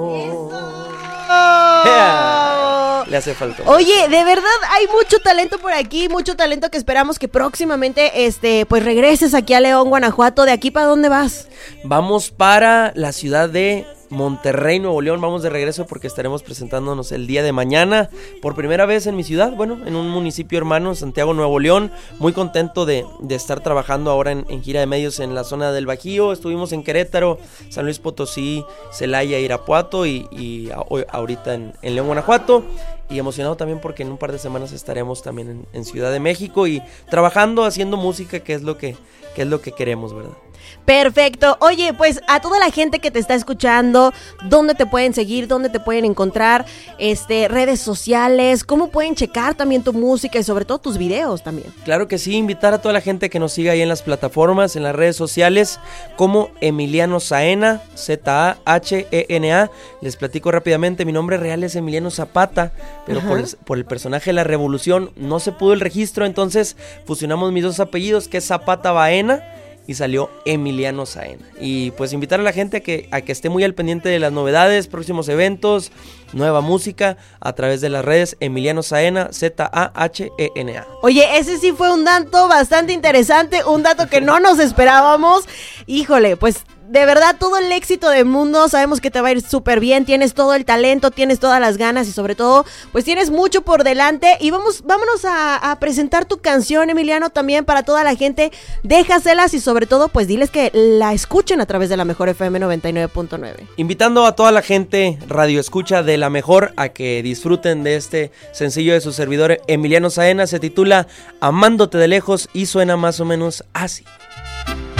Le hace falta. Oye, de verdad hay mucho talento por aquí, mucho talento que esperamos que próximamente pues regreses aquí a León, Guanajuato. ¿De aquí para dónde vas? Vamos para la ciudad de Monterrey, Nuevo León. Vamos de regreso porque estaremos presentándonos el día de mañana por primera vez en mi ciudad, bueno, en un municipio hermano, Santiago, Nuevo León. Muy contento de estar trabajando ahora en gira de medios en la zona del Bajío. Estuvimos en Querétaro, San Luis Potosí, Celaya, Irapuato y ahorita en León, Guanajuato. Y emocionado también porque en un par de semanas estaremos también en Ciudad de México y trabajando, haciendo música, que es lo que queremos, ¿verdad? Perfecto. Oye, pues a toda la gente que te está escuchando, ¿dónde te pueden seguir? ¿Dónde te pueden encontrar? Redes sociales, ¿cómo pueden checar también tu música y sobre todo tus videos también? Claro que sí, invitar a toda la gente que nos siga ahí en las plataformas, en las redes sociales, como Emiliano Zaena, Zahena. Les platico rápidamente, mi nombre real es Emiliano Zapata, pero por el personaje de la Revolución no se pudo el registro, entonces fusionamos mis dos apellidos, que es Zapata Baena, y salió Emiliano Zaena. Y pues invitar a la gente a que esté muy al pendiente de las novedades, próximos eventos, nueva música a través de las redes Emiliano Zaena, Zahena. Oye, ese sí fue un dato bastante interesante, un dato que no nos esperábamos. Híjole, pues de verdad todo el éxito del mundo, sabemos que te va a ir súper bien, tienes todo el talento, tienes todas las ganas y sobre todo, pues tienes mucho por delante. Y vámonos a presentar tu canción, Emiliano, también para toda la gente. Déjaselas y sobre todo, pues diles que la escuchen a través de la Mejor FM 99.9. Invitando a toda la gente radio escucha de La Mejor a que disfruten de este sencillo de su servidor Emiliano Zaena. Se titula Amándote de lejos y suena más o menos así.